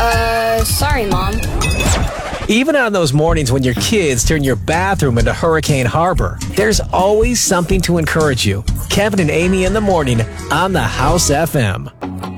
Sorry, Mom. Even on those mornings when your kids turn your bathroom into Hurricane Harbor, there's always something to encourage you. Kevin and Amy in the morning on the House FM.